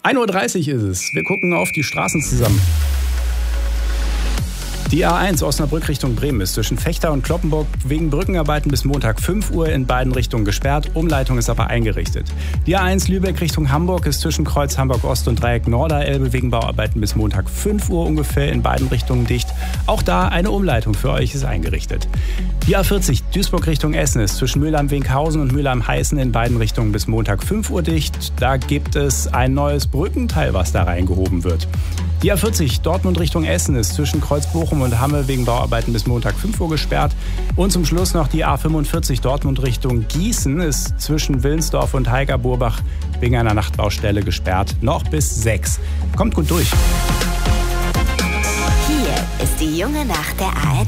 1:30 Uhr ist es. Wir gucken auf die Straßen zusammen. Die A1 Osnabrück Richtung Bremen ist zwischen Vechta und Cloppenburg wegen Brückenarbeiten bis Montag 5 Uhr in beiden Richtungen gesperrt. Umleitung ist aber eingerichtet. Die A1 Lübeck Richtung Hamburg ist zwischen Kreuz Hamburg Ost und Dreieck Norderelbe wegen Bauarbeiten bis Montag 5 Uhr ungefähr in beiden Richtungen dicht. Auch da eine Umleitung für euch ist eingerichtet. Die A40 Duisburg Richtung Essen ist zwischen Mülheim-Winkhausen und Mülheim-Heißen in beiden Richtungen bis Montag 5 Uhr dicht. Da gibt es ein neues Brückenteil, was da reingehoben wird. Die A40 Dortmund Richtung Essen ist zwischen Kreuz Bochum und Hamme wegen Bauarbeiten bis Montag 5 Uhr gesperrt. Und zum Schluss noch die A45 Dortmund Richtung Gießen ist zwischen Willensdorf und Heiger-Burbach wegen einer Nachtbaustelle gesperrt. Noch bis 6. Kommt gut durch. Hier ist die junge Nacht der ARD.